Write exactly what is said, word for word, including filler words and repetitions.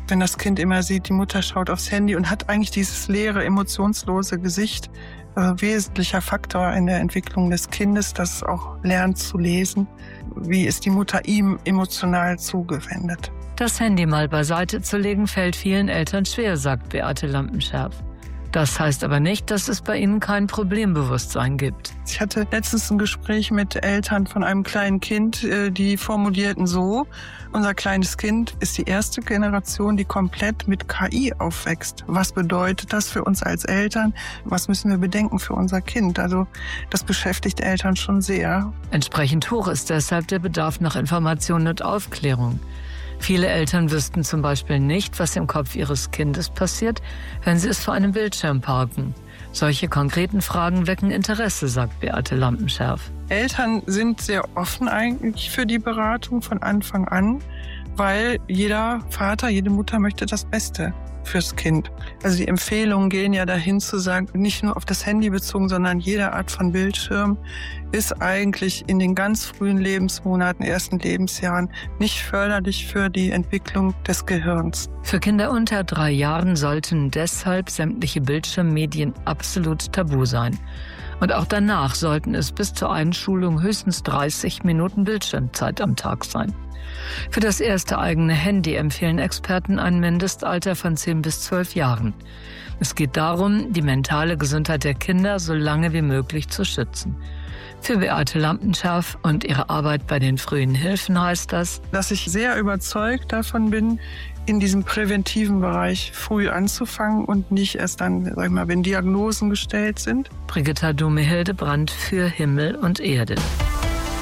Wenn das Kind immer sieht, die Mutter schaut aufs Handy und hat eigentlich dieses leere, emotionslose Gesicht, ein wesentlicher Faktor in der Entwicklung des Kindes, das es auch lernt zu lesen. Wie ist die Mutter ihm emotional zugewendet? Das Handy mal beiseite zu legen, fällt vielen Eltern schwer, sagt Beate Lampenschärf. Das heißt aber nicht, dass es bei ihnen kein Problembewusstsein gibt. Ich hatte letztens ein Gespräch mit Eltern von einem kleinen Kind, die formulierten so: Unser kleines Kind ist die erste Generation, die komplett mit K I aufwächst. Was bedeutet das für uns als Eltern? Was müssen wir bedenken für unser Kind? Also das beschäftigt Eltern schon sehr. Entsprechend hoch ist deshalb der Bedarf nach Informationen und Aufklärung. Viele Eltern wüssten zum Beispiel nicht, was im Kopf ihres Kindes passiert, wenn sie es vor einem Bildschirm parken. Solche konkreten Fragen wecken Interesse, sagt Beate Lampenschärf. Eltern sind sehr offen eigentlich für die Beratung von Anfang an, weil jeder Vater, jede Mutter möchte das Beste fürs Kind. Also die Empfehlungen gehen ja dahin zu sagen, nicht nur auf das Handy bezogen, sondern jede Art von Bildschirm ist eigentlich in den ganz frühen Lebensmonaten, ersten Lebensjahren nicht förderlich für die Entwicklung des Gehirns. Für Kinder unter drei Jahren sollten deshalb sämtliche Bildschirmmedien absolut tabu sein. Und auch danach sollten es bis zur Einschulung höchstens dreißig Minuten Bildschirmzeit am Tag sein. Für das erste eigene Handy empfehlen Experten ein Mindestalter von zehn bis zwölf Jahren. Es geht darum, die mentale Gesundheit der Kinder so lange wie möglich zu schützen. Für Beate Lampenschärf und ihre Arbeit bei den frühen Hilfen heißt das, dass ich sehr überzeugt davon bin, in diesem präventiven Bereich früh anzufangen und nicht erst dann, sag ich mal, wenn Diagnosen gestellt sind. Brigitta Dume-Hildebrandt für Himmel und Erde.